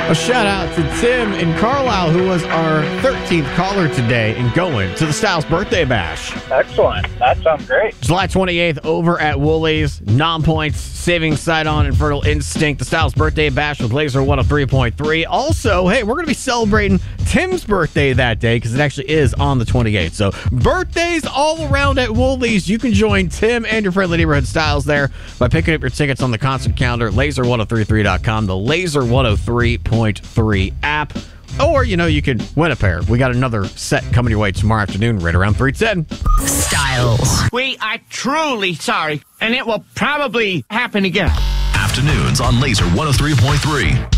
A shout out to Tim in Carlisle, who was our 13th caller today and going to the Styles Birthday Bash. Excellent. That sounds great. July 28th over at Woolies. Non-points, savings side on and Fertile Instinct. The Styles Birthday Bash with Laser 103.3. Also, hey, we're going to be celebrating Tim's birthday that day because it actually is on the 28th. So birthdays all around at Woolies. You can join Tim and your friendly neighborhood Styles there by picking up your tickets on the concert calendar, laser1033.com, the Laser 103.3 app. Or, you can win a pair. We got another set coming your way tomorrow afternoon right around 3:10. Styles. We are truly sorry, and it will probably happen again. Afternoons on Laser 103.3.